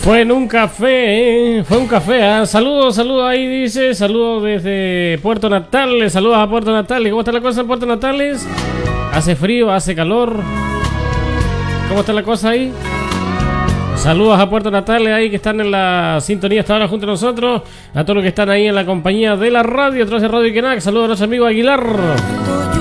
Fue en un café, fue un café. Saludos ahí, dice. Saludos desde Puerto Natales. Saludos a Puerto Natales. ¿Cómo está la cosa en Puerto Natales? Hace frío, hace calor. ¿Cómo está la cosa ahí? Saludos a Puerto Natales ahí que están en la sintonía hasta ahora junto a nosotros. A todos los que están ahí en la compañía de la radio, a través de Radio Quenac. Saludos a nuestro amigo Aguilar.